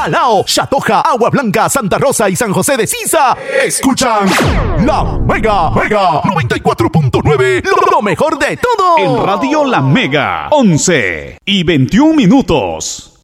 Balao, Chatoja, Agua Blanca, Santa Rosa y San José de Sisa escuchan La Mega 94.9, lo mejor de todo. En Radio La Mega, 11:21.